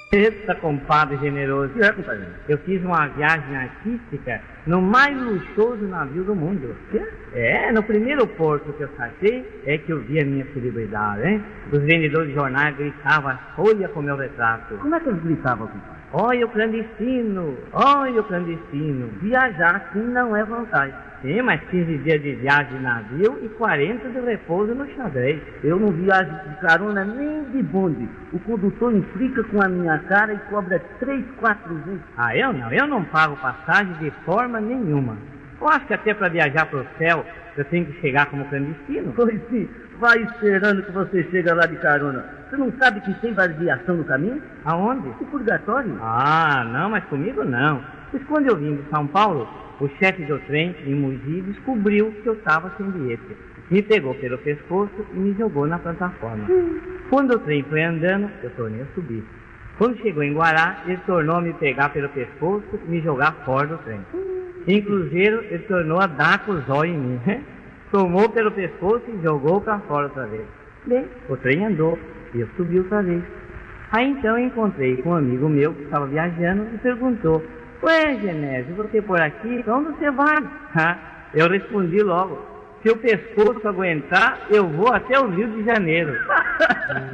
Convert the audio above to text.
Eita, compadre generoso. Que é, compadre? Eu fiz uma viagem artística no mais luxuoso navio do mundo. Que? No primeiro porto que eu saquei é que eu vi a minha celebridade, hein? Os vendedores de jornais gritavam as folhas com meu retrato. Como é que eles gritavam, compadre? Olha o clandestino, olha o clandestino. Viajar aqui não é vantagem. Sim, mas 15 dias de viagem de navio e 40 de repouso no xadrez. Eu não viajo de carona nem de bonde. O condutor implica com a minha cara e cobra 3, 4 vezes. Ah, eu não pago passagem de forma nenhuma. Eu acho que até para viajar para o céu eu tenho que chegar como clandestino. Pois sim, vai esperando que você chega lá de carona. Você não sabe que tem variação no caminho? Aonde? O purgatório. Ah, não, mas comigo não. Pois quando eu vim de São Paulo, o chefe do trem em Mogi descobriu que eu estava sem bilhete. Me pegou pelo pescoço e me jogou na plataforma. Quando o trem foi andando, eu tornei a subir. Quando chegou em Guará, ele tornou a me pegar pelo pescoço e me jogar fora do trem. Em Cruzeiro, ele tornou a dar com o zóio em mim. Tomou pelo pescoço e jogou para fora outra vez. Bem, o trem andou e eu subi outra vez. Aí então eu encontrei com um amigo meu que estava viajando e perguntou: "Ué, Genésio, você por aqui? Pra onde você vai?" Eu respondi logo: "Se o pescoço aguentar, eu vou até o Rio de Janeiro."